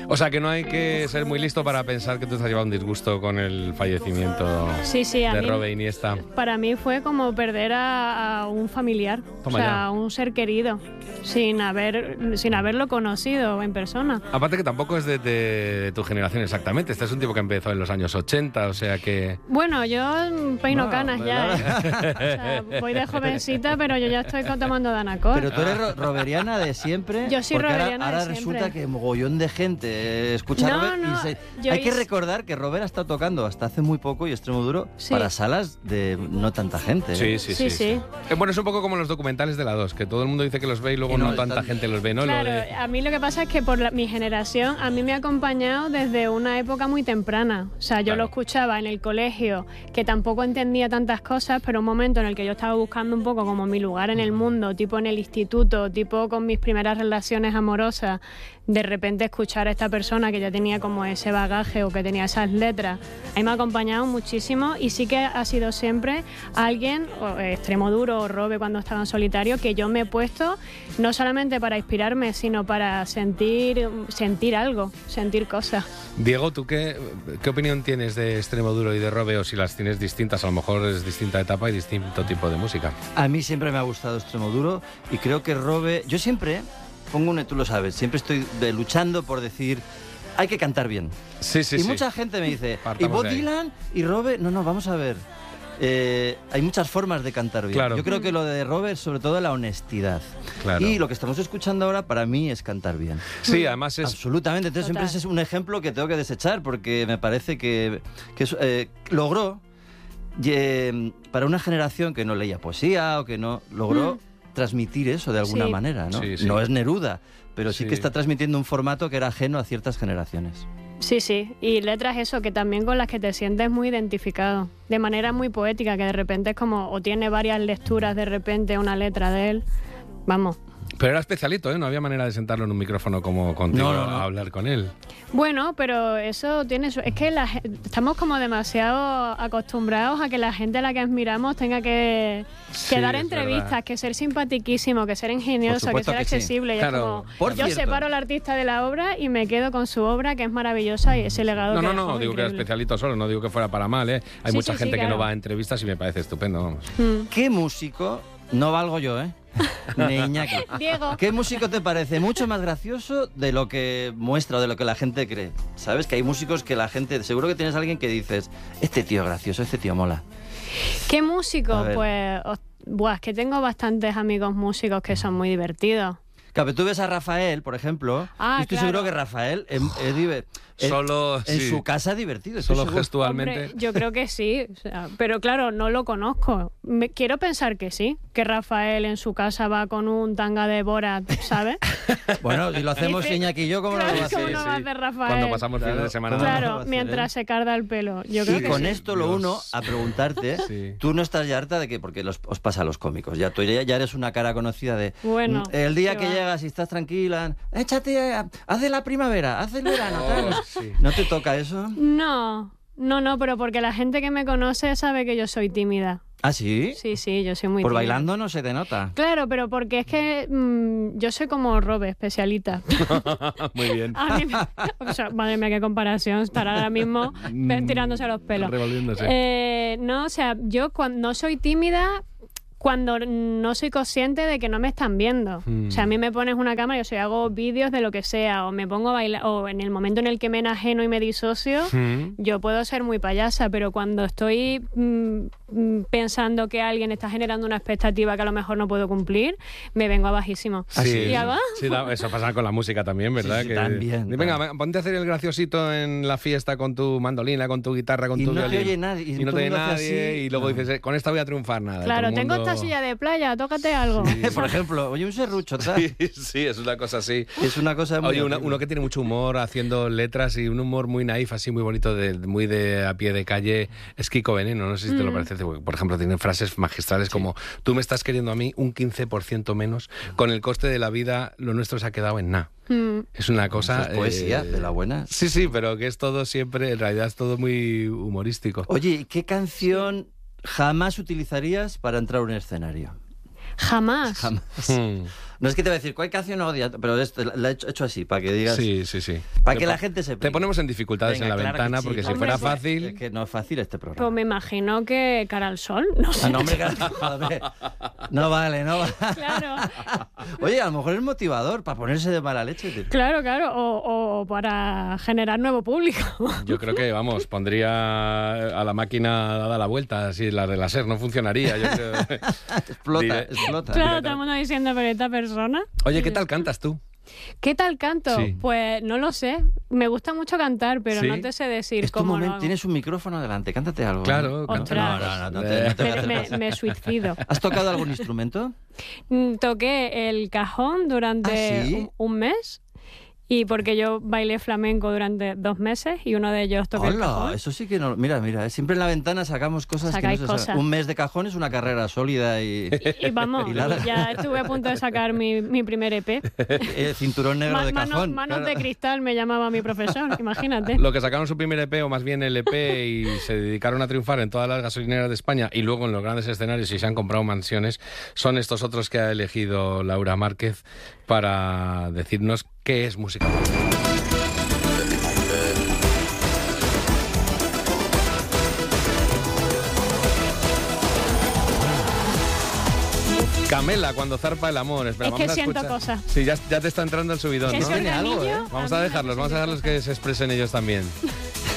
O sea, que no hay que ser muy listo para pensar que tú estás llevando un disgusto con el fallecimiento de Robe Iniesta. Para mí fue como perder a un familiar, Toma o sea, ya. a un ser querido, sin haberlo conocido en persona. Aparte que tampoco es de tu generación exactamente. Este es un tipo que empezó en los años 80, o sea que... Bueno, yo peino canas ya. O sea, voy de jovencita, pero yo ya estoy tomando Danacol. Pero tú eres roberiana de siempre. Yo soy porque roberiana ahora de siempre. resulta que mogollón de gente escucha No, Robert no, y hay que recordar que Robert ha estado tocando hasta hace muy poco y Extremoduro para salas de no tanta gente. Sí. Bueno, es un poco como los documentales de la 2, que todo el mundo dice que los ve y luego no tanta gente los ve, ¿no? Claro, a mí lo que pasa es que por mi generación, a mí me ha acompañado desde una época muy temprana. O sea, yo lo escuchaba en el colegio, que tampoco entendía tantas cosas, pero un momento en el que yo estaba buscando un poco como mi lugar en el mundo, tipo en el instituto, tipo con mis primeras relaciones amorosas, de repente escuchar a esta persona que ya tenía como ese bagaje o que tenía esas letras, a mí me ha acompañado muchísimo y sí que ha sido siempre alguien, Extremoduro o Robe cuando estaba en solitario, que yo me he puesto no solamente para inspirarme, sino para sentir algo, sentir cosas. Diego, ¿tú qué opinión tienes de Extremoduro y de Robe, o si las tienes distintas? A lo mejor es distinta etapa y distinto tipo de música. A mí siempre me ha gustado Extremoduro y creo que Robe... Yo siempre tú lo sabes, siempre estoy luchando por decir... Hay que cantar bien. Sí. Y mucha gente me dice, Partamos ¿y Bob de ahí. Dylan y Robe? No, vamos a ver. Hay muchas formas de cantar bien. Claro. Yo creo que lo de Robe es sobre todo la honestidad. Claro. Y lo que estamos escuchando ahora para mí es cantar bien. Sí, además es... Absolutamente. Entonces siempre es un ejemplo que tengo que desechar porque me parece que logró, para una generación que no leía poesía o que no logró transmitir eso de alguna manera, ¿no? Sí. No es Neruda, pero sí que está transmitiendo un formato que era ajeno a ciertas generaciones. Sí, y letras eso, que también con las que te sientes muy identificado, de manera muy poética, que de repente es como, o tiene varias lecturas de repente una letra de él, vamos. Pero era especialito, ¿eh? No había manera de sentarlo en un micrófono como contigo a hablar con él. Bueno, pero eso tiene... Es que estamos como demasiado acostumbrados a que la gente a la que admiramos tenga que dar entrevistas, que ser simpatiquísimo, que ser ingenioso, que ser accesible. Y claro. Es como, yo separo al artista de la obra y me quedo con su obra, que es maravillosa, y ese legado No, digo increíble. que era especialito solo, no digo que fuera para mal, ¿eh? Hay mucha gente que no va a entrevistas y me parece estupendo, vamos. ¿Qué músico, no valgo yo, ni Iñaki, Diego, ¿qué músico te parece mucho más gracioso de lo que muestra o de lo que la gente cree? ¿Sabes? Que hay músicos que la gente... Seguro que tienes a alguien que dices, este tío gracioso, este tío mola. ¿qué músico? Pues... es que tengo bastantes amigos músicos que son muy divertidos. Claro, pero tú ves a Rafael, por ejemplo, y estoy seguro que Rafael solo en su casa es divertido. Solo gestualmente. Hombre, yo creo que sí, o sea, pero claro, no lo conozco. Quiero pensar que sí, que Rafael en su casa va con un tanga de Borat, ¿sabes? Bueno, si lo hacemos Iñaki y yo, ¿cómo lo vamos a hacer? ¿Cómo no va a hacer Rafael? Cuando pasamos fines de semana. Claro, mientras se carda el pelo. Yo creo y que con sí. esto lo uno a preguntarte, tú no estás ya harta de que, porque os pasa a los cómicos, tú ya eres una cara conocida de... Bueno, el día que llegas y estás tranquila, échate, haz de la primavera, haz el verano, tal. ¿No te toca eso? No, pero porque la gente que me conoce sabe que yo soy tímida. ¿Ah, sí? Sí, yo soy muy Por tímida. bailando no se te nota. Claro, pero porque es que yo soy como Robe, especialita. Muy bien. A mí o sea, madre mía, qué comparación. Estar ahora mismo tirándose los pelos. Revolviéndose. No, o sea, yo cuando no soy tímida... cuando no soy consciente de que no me están viendo. O sea, a mí me pones una cámara y hago vídeos de lo que sea, o me pongo a bailar, o en el momento en el que me enajeno y me disocio, yo puedo ser muy payasa, pero cuando estoy pensando que alguien está generando una expectativa que a lo mejor no puedo cumplir, me vengo a bajísimo. Sí, ¿Y hago? sí, eso pasa con la música también, ¿verdad? Sí, que también. Venga, ponte a hacer el graciosito en la fiesta con tu mandolina, con tu guitarra, con tu violín. Y no te oye nadie. Y no te oye nadie, y luego dices, con esta voy a triunfar, nada. Claro, tengo esta silla de playa, tócate algo. Sí. Por ejemplo, oye, un serrucho, tal. Sí, es una cosa así. Es una cosa muy... Oye, uno que tiene mucho humor haciendo letras y un humor muy naif, así muy bonito, muy de a pie de calle, es Kiko Veneno. No sé si te lo parece. Por ejemplo, tiene frases magistrales como: tú me estás queriendo a mí un 15% menos, con el coste de la vida lo nuestro se ha quedado en nada. Es una cosa... Es poesía, de la buena. Sí, pero que es todo siempre, en realidad es todo muy humorístico. Oye, ¿y qué canción jamás utilizarías para entrar a un escenario? Jamás. No es que te voy a decir, ¿cuál canción odias? Pero la he hecho así, para que digas... Sí. Para que la gente sepa. Te ponemos en dificultades en la ventana, sí, porque si hombre, fuera pues, fácil... Es que no es fácil este programa. Pues me imagino que Cara al Sol, no sé. No, hombre, joder. No vale. Claro, Oye, a lo mejor es motivador para ponerse de mala leche. Tío. claro. O para generar nuevo público. Yo creo que, vamos, pondría a la máquina dada la vuelta, así la de la SER, no funcionaría. Yo creo. Explota. Claro, todo el mundo diciendo, pero esta persona... Oye, ¿qué tal cantas tú? ¿Qué tal canto? Sí. Pues no lo sé. Me gusta mucho cantar, pero ¿Sí? no te sé decir Es tu cómo lo momento, hago. tienes un micrófono delante, cántate algo. Claro, Ostras. No te Me suicido. ¿Has tocado algún instrumento? Toqué el cajón durante ¿Ah, sí? un mes. Y porque yo bailé flamenco durante 2 meses y uno de ellos toqué el Hola, cajón. eso sí que no... Mira, siempre en la ventana sacamos cosas Sacáis que no se saben. cosas. Un mes de cajón es una carrera sólida y... Y vamos, Y larga. ya estuve a punto de sacar mi primer EP. cinturón negro de cajón. Manos claro. de cristal me llamaba mi profesor, imagínate. Lo que sacaron su primer EP, o más bien el EP, y se dedicaron a triunfar en todas las gasolineras de España y luego en los grandes escenarios y se han comprado mansiones, son estos otros que ha elegido Laura Márquez para decirnos qué es música. Camela, cuando zarpa el amor. Espera, Es que vamos a siento escuchar. cosas. Sí, ya te está entrando el subidón, Que ¿no? ese Tiene algo, organillo, ¿eh? Vamos a a mí me dejarlos hace sentir que se expresen ellos también.